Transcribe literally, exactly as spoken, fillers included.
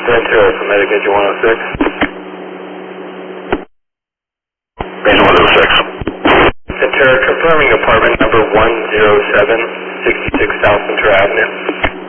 Ventura from Medicaid one oh six. Range one oh six. Ventura confirming apartment number one oh seven, sixty-six South Ventura Avenue.